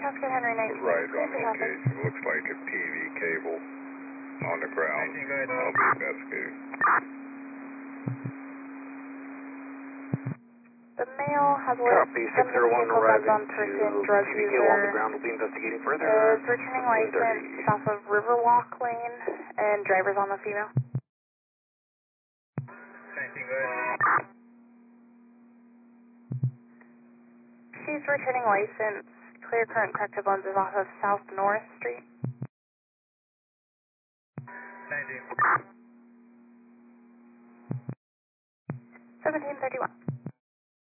Oscar Henry 19. Right on location. Looks like a TV cable on the ground. I'll be investigating. The male has Copy, 601 arriving on person, drug TV user. cable on the ground. We'll be investigating further. Is returning license south of Riverwalk Lane and driver's on the female. Anything good? She's returning license. Clear current corrective lenses off of South North Street. 1731.